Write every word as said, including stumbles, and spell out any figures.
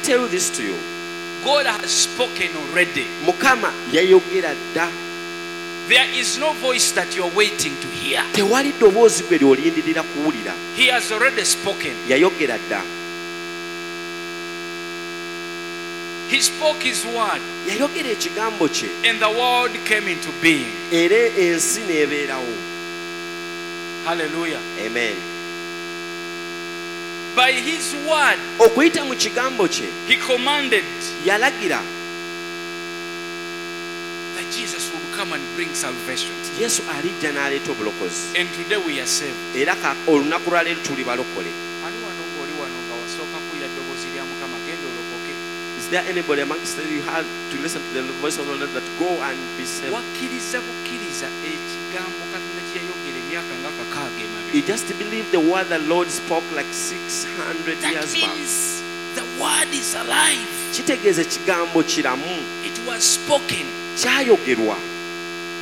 tell this to you. God has spoken already. Mukama yayogera dda. There is no voice that you're waiting to hear. Tewali ddoboozi gwe ly'olindirira kuwulira. He has already spoken. Yayogera dda. He spoke his word. Yayogera ekigambo kye. And the world came into being. Era ensi n'ebeerawo. Hallelujah. Amen. By his word, okuyita mu kigambo kye, he commanded yalagira that Jesus would come and bring salvation. Yesu alijja n'aleeta obulokozi. And today we are saved. Era olunaku lwa leero tuli balokole. Ani wano ng'oli wano nga wasooka kuwulira eddoboozi lya Mukama genda olokoke. Is there anybody amongst you you had to listen to the voice of the Lord that go and be saved? Wakkiriza bukkiriza ekigambo Katonda kye yayogera emyaka nga kakaaga emabega. You just believe the word the Lord spoke like six hundred That years back. means the word is alive. Kitegeeza ekigambo kiramu. It was spoken. Kyayogerwa.